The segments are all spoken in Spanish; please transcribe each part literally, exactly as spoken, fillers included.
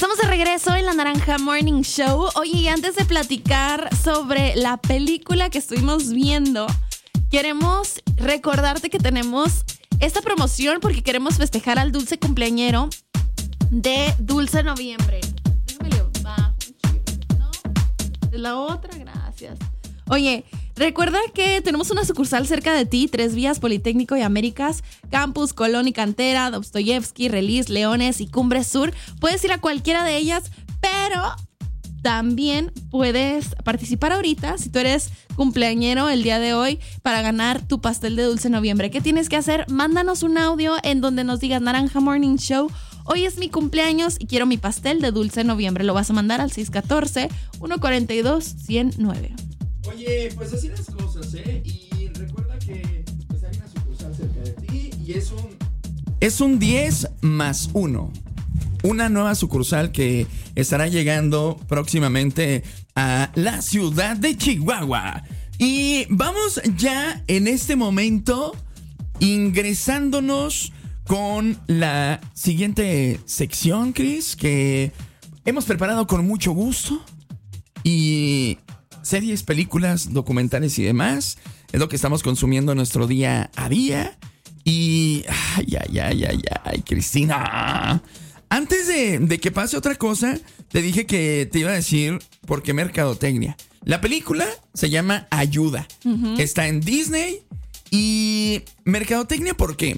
Estamos de regreso en La Naranja Morning Show. Oye, y antes de platicar sobre la película que estuvimos viendo, queremos recordarte que tenemos esta promoción porque queremos festejar al dulce cumpleañero de Dulce Noviembre. Déjame le bajo un chip, ¿no? Es la otra, gracias. Oye, recuerda que tenemos una sucursal cerca de ti, Tres Vías, Politécnico y Américas, Campus, Colón y Cantera, Dostoyevsky, Relis, Leones y Cumbres Sur. Puedes ir a cualquiera de ellas, pero también puedes participar ahorita si tú eres cumpleañero el día de hoy para ganar tu pastel de Dulce Noviembre. ¿Qué tienes que hacer? Mándanos un audio en donde nos digas Naranja Morning Show. Hoy es mi cumpleaños y quiero mi pastel de Dulce Noviembre. Lo vas a mandar al seis uno cuatro, uno cuatro dos, uno cero nueve. Oye, pues así las cosas, ¿eh? Y recuerda que pues, hay una sucursal cerca de ti y es un... Es un diez más uno. Una nueva sucursal que estará llegando próximamente a la ciudad de Chihuahua. Y vamos ya en este momento ingresándonos con la siguiente sección, Chris, que hemos preparado con mucho gusto. Y... series, películas, documentales y demás. Es lo que estamos consumiendo nuestro día a día. Y... Ay, ay, ay, ay, ay, Cristina. Antes de, de que pase otra cosa, te dije que te iba a decir por qué mercadotecnia. La película se llama Ayuda. Uh-huh. Está en Disney. Y mercadotecnia, ¿por qué?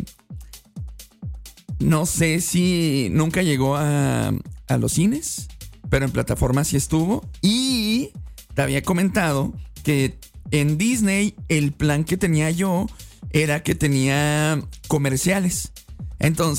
No sé si nunca llegó a, a los cines, pero en plataformas sí estuvo. Y... te había comentado que en Disney el plan que tenía yo era que tenía comerciales. Entonces